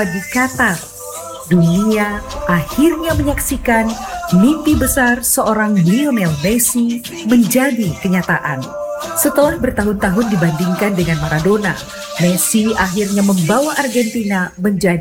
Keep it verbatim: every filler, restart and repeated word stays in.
Di Qatar, dunia akhirnya menyaksikan mimpi besar seorang Lionel Messi menjadi kenyataan. Setelah bertahun-tahun dibandingkan dengan Maradona, Messi akhirnya membawa Argentina menjadi